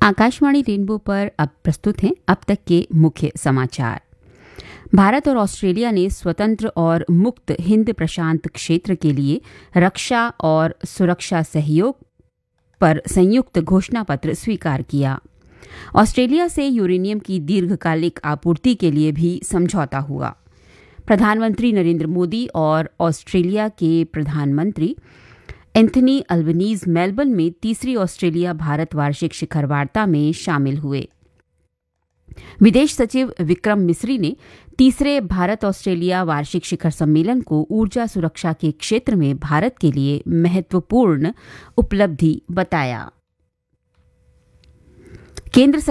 Akashvani rainbow पर अब प्रस्तुत हैं अब तक के मुख्य समाचार। भारत और ऑस्ट्रेलिया ने स्वतंत्र और मुक्त हिंद प्रशांत क्षेत्र के लिए रक्षा और सुरक्षा सहयोग पर संयुक्त घोषणा पत्र स्वीकार किया। ऑस्ट्रेलिया से यूरेनियम की दीर्घकालिक आपूर्ति के लिए भी समझौता हुआ। प्रधानमंत्री नरेंद्र मोदी और ऑस्ट्रेलिया के प्रधानमंत्री एंथनी अल्बनीज मेलबर्न में तीसरी ऑस्ट्रेलिया भारत वार्षिक शिखर वार्ता में शामिल हुए। विदेश सचिव विक्रम मिस्री ने तीसरे भारत ऑस्ट्रेलिया वार्षिक शिखर सम्मेलन को ऊर्जा सुरक्षा के क्षेत्र में भारत के लिए महत्वपूर्ण उपलब्धि बताया। केंद्र